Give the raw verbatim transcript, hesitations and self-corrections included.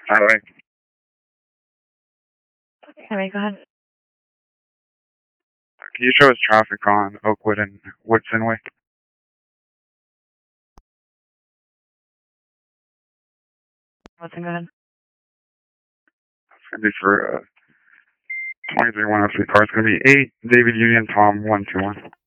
Highway. Highway, go ahead. Can you show us traffic on Oakwood and Woodson Way? Woodson, go ahead. It's going to be for uh, twenty-three one oh three car. It's going to be eight David Union Tom one two one.